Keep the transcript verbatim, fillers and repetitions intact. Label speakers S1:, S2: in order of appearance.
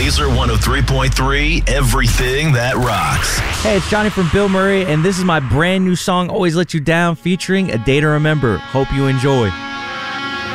S1: Laser one oh three point three, everything that rocks.
S2: Hey, it's Johnny from Bill Murray, and this is my brand new song, Always Let You Down, featuring A Day to Remember. Hope you enjoy.